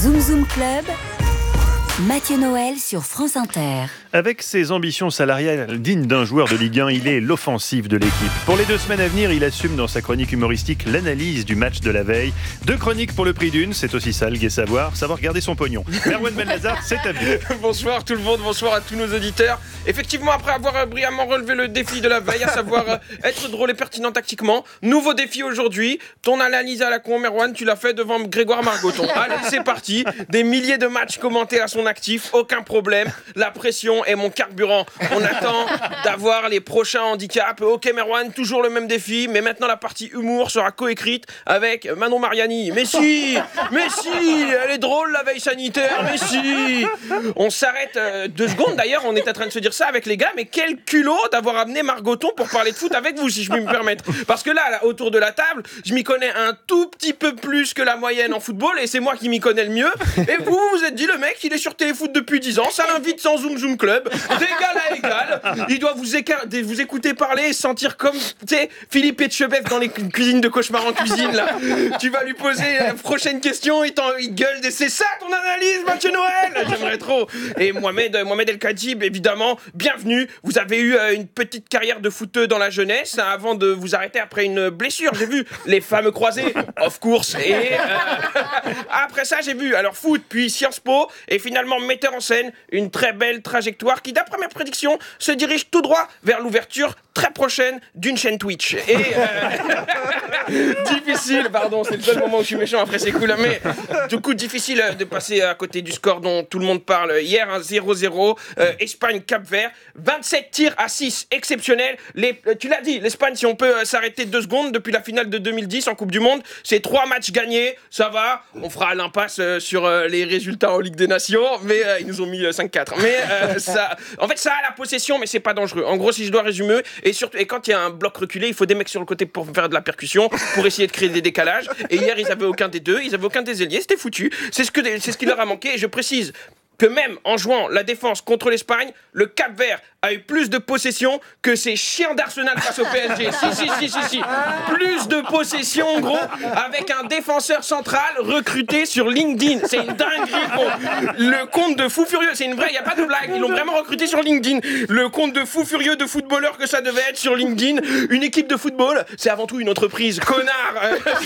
Zoom Zoom Club, Mathieu Noël sur France Inter. Avec ses ambitions salariales dignes d'un joueur de Ligue 1, il est l'offensive de l'équipe. Pour les 2 semaines à venir, il assume dans sa chronique humoristique l'analyse du match de la veille. 2 chroniques pour le prix d'une, c'est aussi ça le gai savoir garder son pognon. Merwan Benlazar, c'est à vous. Bonsoir tout le monde, bonsoir à tous nos auditeurs. Effectivement, après avoir brillamment relevé le défi de la veille, à savoir être drôle et pertinent tactiquement, nouveau défi aujourd'hui. Ton analyse à la con, Merwan, tu l'as fait devant Grégoire Margoton. Allez, c'est parti. Des milliers de matchs commentés à son actif, aucun problème. La pression est mon carburant. On attend d'avoir les prochains handicaps. Ok, Merwan, toujours le même défi, mais maintenant la partie humour sera coécrite avec Manon Mariani. Mais si, elle est drôle la veille sanitaire, mais si. On s'arrête 2 secondes, d'ailleurs, on est en train de se dire ça avec les gars, mais quel culot d'avoir amené Margoton pour parler de foot avec vous, si je puis me permettre. Parce que là, autour de la table, je m'y connais un tout petit peu plus que la moyenne en football, et c'est moi qui m'y connais le mieux. Et vous êtes dit, le mec, il est sur Téléfoot depuis 10 ans, ça l'invite sans Zoom Zoom Club, d'égal à égal. Il doit vous écouter parler et sentir comme, tu sais, Philippe Etchebest dans les cuisines de Cauchemar en cuisine, là. Tu vas lui poser la prochaine question, il gueule, c'est ça ton analyse, Mathieu Noël? J'aimerais trop. Et Mohamed El Khatib, évidemment, bienvenue. Vous avez eu une petite carrière de footeux dans la jeunesse, hein, avant de vous arrêter après une blessure. J'ai vu les fameux croisés, of course. Et après ça, j'ai vu alors foot, puis Sciences Po, et finalement metteur en scène, une très belle trajectoire qui, d'après mes prédictions, se dirige tout droit vers l'ouverture très prochaine d'une chaîne Twitch. Et difficile, pardon, c'est le seul moment où je suis méchant après ces coups-là, mais du coup difficile de passer à côté du score dont tout le monde parle hier, 0-0, Espagne-Cap-Vert, 27 tirs à 6, exceptionnel. Tu l'as dit, l'Espagne, si on peut s'arrêter 2 secondes, depuis la finale de 2010 en Coupe du Monde, c'est 3 matchs gagnés, ça va, on fera l'impasse sur les résultats en Ligue des Nations, mais ils nous ont mis 5-4. Mais ça, en fait, ça a la possession, mais c'est pas dangereux. En gros, si je dois résumer, et quand il y a un bloc reculé, il faut des mecs sur le côté pour faire de la percussion, pour essayer de créer des décalages. Et hier, ils avaient aucun des deux, ils avaient aucun des ailiers, c'était foutu. C'est ce qui leur a manqué. Et je précise que même en jouant la défense contre l'Espagne, le Cap-Vert a eu plus de possession que ces chiens d'Arsenal face au PSG. Si. Plus de possession, en gros, avec un défenseur central recruté sur LinkedIn. C'est une dinguerie, gros. Le compte de fou furieux, c'est une vraie, il n'y a pas de blague. Ils l'ont vraiment recruté sur LinkedIn. Le compte de fou furieux de footballeurs que ça devait être sur LinkedIn. Une équipe de football, c'est avant tout une entreprise. Connard.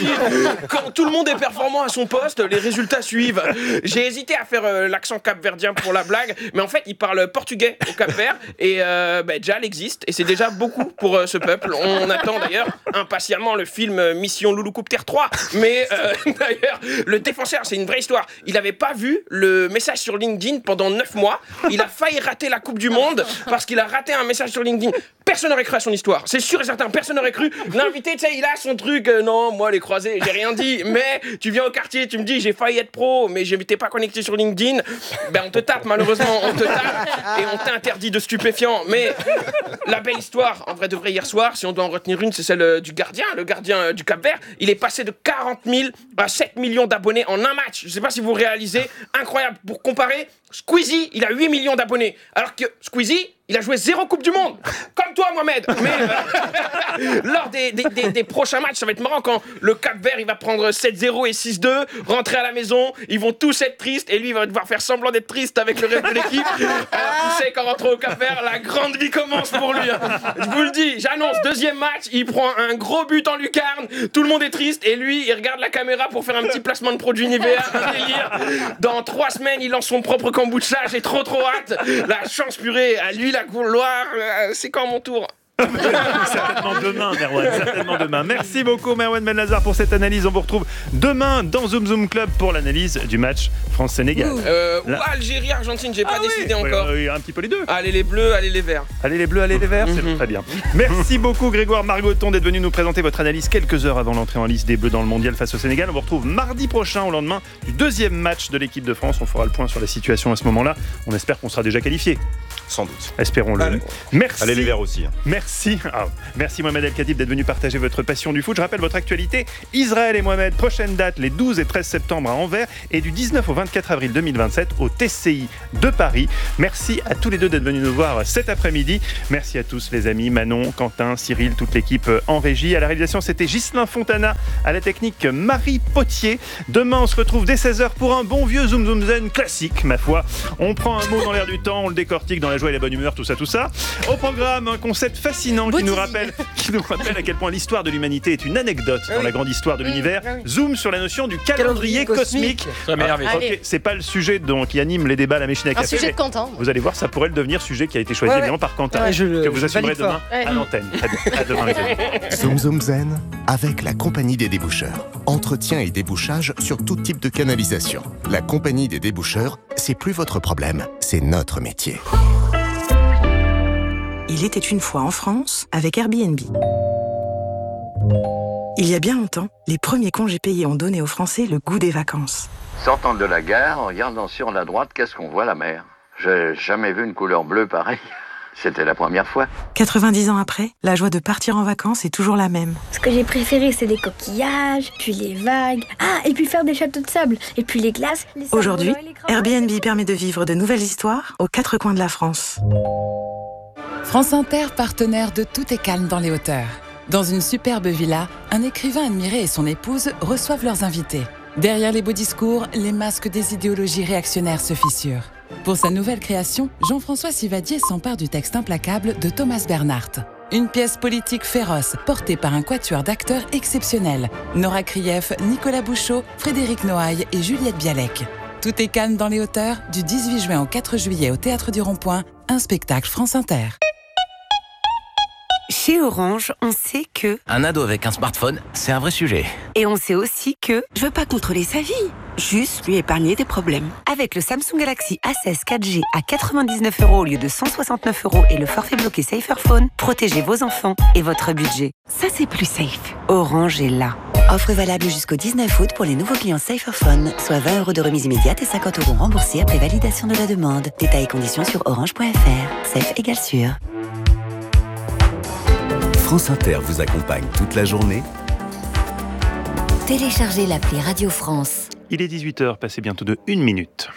Quand tout le monde est performant à son poste, les résultats suivent. J'ai hésité à faire l'accent capverdien pour la blague, mais en fait, ils parlent portugais au Cap-Vert. Et Jal existe, et c'est déjà beaucoup pour ce peuple. On attend d'ailleurs impatiemment le film Mission Louloucopter 3. Mais d'ailleurs, le défenseur, c'est une vraie histoire. Il n'avait pas vu le message sur LinkedIn pendant 9 mois. Il a failli rater la Coupe du Monde parce qu'il a raté un message sur LinkedIn. Personne n'aurait cru à son histoire, c'est sûr et certain, personne n'aurait cru. L'invité, tu sais, il a son truc, non, moi les croisés, j'ai rien dit, mais tu viens au quartier, tu me dis, j'ai failli être pro, mais je n'étais pas connecté sur LinkedIn, ben on te tape, malheureusement, on te tape, et on t'interdit de stupéfiants. Mais la belle histoire, en vrai de vrai, hier soir, si on doit en retenir une, c'est celle du gardien, le gardien du Cap-Vert. Il est passé de 40 000 à 7 millions d'abonnés en un match. Je sais pas si vous réalisez, incroyable. Pour comparer, Squeezie, il a 8 millions d'abonnés, alors que Squeezie, il a joué 0 Coupe du Monde, comme toi, Mohamed. Mais lors des prochains matchs, ça va être marrant quand le Cap-Vert, il va prendre 7-0 et 6-2, rentrer à la maison, ils vont tous être tristes, et lui, il va devoir faire semblant d'être triste avec le reste de l'équipe. Alors, tu sais, qu'en rentrant au Cap-Vert, la grande vie commence pour lui. Je vous le dis, j'annonce, 2e match, il prend un gros but en lucarne, tout le monde est triste, et lui, il regarde la caméra pour faire un petit placement de produit Nivea, un délire. Dans 3 semaines, il lance son propre kombucha, j'ai trop hâte. La chance purée, à lui, la gloire, c'est quand mon tour? Certainement demain, Merwan, certainement demain. Merci beaucoup, Merwan Benlazar, pour cette analyse. On vous retrouve demain dans Zoom Zoom Club pour l'analyse du match France-Sénégal. Ou Algérie-Argentine, j'ai pas décidé encore. Un petit peu les deux. Allez les bleus, allez les verts. Allez les bleus, allez les verts, c'est très bien. Merci beaucoup, Grégoire Margoton, d'être venu nous présenter votre analyse quelques heures avant l'entrée en liste des Bleus dans le Mondial face au Sénégal. On vous retrouve mardi prochain, au lendemain du 2e match de l'équipe de France. On fera le point sur la situation à ce moment-là. On espère qu'on sera déjà qualifié. sans doute. Espérons-le. Allez. Merci. Allez les Verts aussi. Merci. Merci Mohamed El Khatib d'être venu partager votre passion du foot. Je rappelle votre actualité. Israël et Mohamed, prochaine date les 12 et 13 septembre à Anvers et du 19 au 24 avril 2027 au TCI de Paris. Merci à tous les deux d'être venus nous voir cet après-midi. Merci à tous les amis, Manon, Quentin, Cyril, toute l'équipe en régie. À la réalisation, c'était Ghislain Fontana. À la technique, Marie Potier. Demain, on se retrouve dès 16h pour un bon vieux Zoom Zoom Zen classique, ma foi. On prend un mot dans l'air du temps, on le décortique dans la joie et la bonne humeur, tout ça. Au programme, un concept fascinant qui nous rappelle à quel point l'histoire de l'humanité est une anecdote dans la grande histoire de l'univers. Zoom sur la notion du calendrier cosmique. Ça m'énerve. Ok, c'est pas le sujet qui anime les débats à la machine à café. Un sujet de Quentin. Vous allez voir, ça pourrait le devenir sujet qui a été choisi évidemment par Quentin, que vous assumerez demain à l'antenne. À demain les amis. Zoom Zoom Zen avec la Compagnie des déboucheurs. Entretien et débouchage sur tout type de canalisation. La Compagnie des déboucheurs, c'est plus votre problème, c'est notre métier. Il était une fois en France avec Airbnb. Il y a bien longtemps, les premiers congés payés ont donné aux Français le goût des vacances. Sortant de la gare, en regardant sur la droite, qu'est-ce qu'on voit? La mer. J'ai jamais vu une couleur bleue pareille. C'était la première fois. 90 ans après, la joie de partir en vacances est toujours la même. Ce que j'ai préféré, c'est les coquillages, puis les vagues. Ah, et puis faire des châteaux de sable, et puis les glaces. Aujourd'hui, Airbnb permet de vivre de nouvelles histoires aux quatre coins de la France. France Inter, partenaire de Tout est calme dans les hauteurs. Dans une superbe villa, un écrivain admiré et son épouse reçoivent leurs invités. Derrière les beaux discours, les masques des idéologies réactionnaires se fissurent. Pour sa nouvelle création, Jean-François Sivadier s'empare du texte implacable de Thomas Bernhardt. Une pièce politique féroce, portée par un quatuor d'acteurs exceptionnels. Nora Krief, Nicolas Bouchot, Frédéric Noailles et Juliette Bialek. Tout est calme dans les hauteurs, du 18 juin au 4 juillet au Théâtre du Rond-Point, un spectacle France Inter. Chez Orange, on sait que... Un ado avec un smartphone, c'est un vrai sujet. Et on sait aussi que... Je veux pas contrôler sa vie, juste lui épargner des problèmes. Avec le Samsung Galaxy A16 4G à 99 € au lieu de 169 € et le forfait bloqué Saferphone, protégez vos enfants et votre budget. Ça, c'est plus safe. Orange est là. Offre valable jusqu'au 19 août pour les nouveaux clients Saferphone, soit 20 € de remise immédiate et 50 € remboursés après validation de la demande. Détails et conditions sur orange.fr. Safe égale sûr. France Inter vous accompagne toute la journée. Téléchargez l'appli Radio France. Il est 18h, passé bientôt de 1 minute.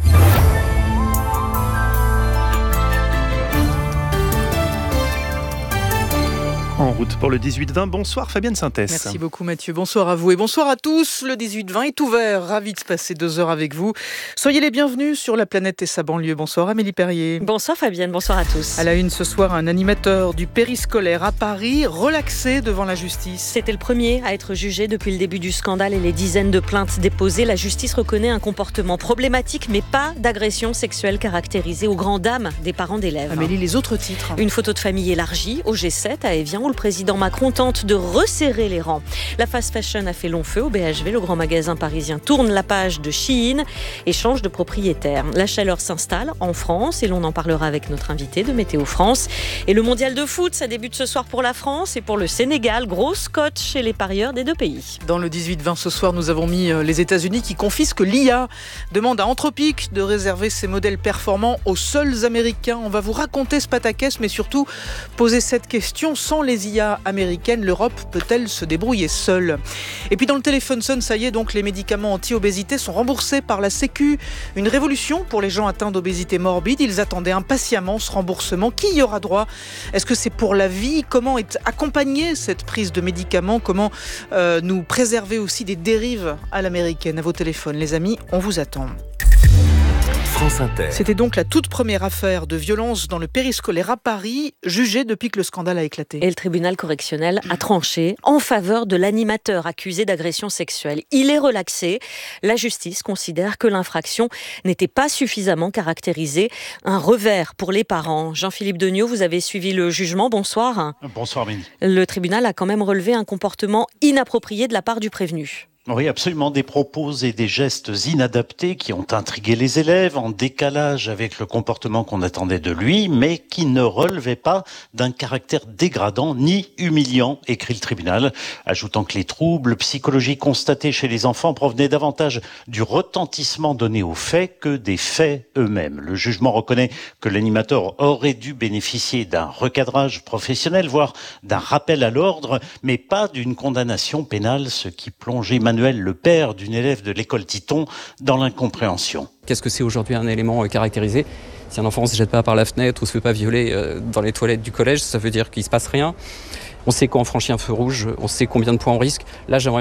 En route pour le 18-20. Bonsoir Fabienne Sintès. Merci beaucoup Mathieu. Bonsoir à vous et bonsoir à tous. Le 18-20 est ouvert. Ravi de passer 2 heures avec vous. Soyez les bienvenus sur la planète et sa banlieue. Bonsoir Amélie Perrier. Bonsoir Fabienne, bonsoir à tous. À la une ce soir, un animateur du périscolaire à Paris relaxé devant la justice. C'était le premier à être jugé depuis le début du scandale et les dizaines de plaintes déposées. La justice reconnaît un comportement problématique mais pas d'agression sexuelle caractérisée aux grandes dames des parents d'élèves. Amélie, les autres titres. Une photo de famille élargie au G7 à Évian où le président Macron tente de resserrer les rangs. La fast fashion a fait long feu au BHV. Le grand magasin parisien tourne la page de Shein et change de propriétaire. La chaleur s'installe en France et l'on en parlera avec notre invité de Météo France. Et le mondial de foot, ça débute ce soir pour la France et pour le Sénégal. Grosse cote chez les parieurs des deux pays. Dans le 18-20 ce soir, nous avons mis les États-Unis qui confisquent l'IA. Demande à Anthropic de réserver ses modèles performants aux seuls Américains. On va vous raconter ce pataquès, mais surtout poser cette question. Sans les IA américaine, l'Europe peut-elle se débrouiller seule? Et puis dans le téléphone sonne, ça y est, donc les médicaments anti-obésité sont remboursés par la Sécu. Une révolution pour les gens atteints d'obésité morbide. Ils attendaient impatiemment ce remboursement. Qui y aura droit? Est-ce que c'est pour la vie? Comment est accompagnée cette prise de médicaments? Comment nous préserver aussi des dérives à l'américaine? À vos téléphones, les amis, on vous attend. France Inter. C'était donc la toute première affaire de violence dans le périscolaire à Paris, jugée depuis que le scandale a éclaté. Et le tribunal correctionnel a tranché en faveur de l'animateur accusé d'agression sexuelle. Il est relaxé. La justice considère que l'infraction n'était pas suffisamment caractérisée. Un revers pour les parents. Jean-Philippe Degnaud, vous avez suivi le jugement. Bonsoir. Bonsoir, Mélie. Le tribunal a quand même relevé un comportement inapproprié de la part du prévenu. Oui, absolument. Des propos et des gestes inadaptés qui ont intrigué les élèves, en décalage avec le comportement qu'on attendait de lui, mais qui ne relevaient pas d'un caractère dégradant ni humiliant, écrit le tribunal, ajoutant que les troubles psychologiques constatés chez les enfants provenaient davantage du retentissement donné aux faits que des faits eux-mêmes. Le jugement reconnaît que l'animateur aurait dû bénéficier d'un recadrage professionnel, voire d'un rappel à l'ordre, mais pas d'une condamnation pénale, ce qui plongeait Emmanuel, le père d'une élève de l'école Titon, dans l'incompréhension. Qu'est-ce que c'est aujourd'hui un élément caractérisé ? Si un enfant ne se jette pas par la fenêtre ou ne se fait pas violer dans les toilettes du collège, ça veut dire qu'il ne se passe rien. On sait quand on franchit un feu rouge, on sait combien de points on risque. Là, j'aimerais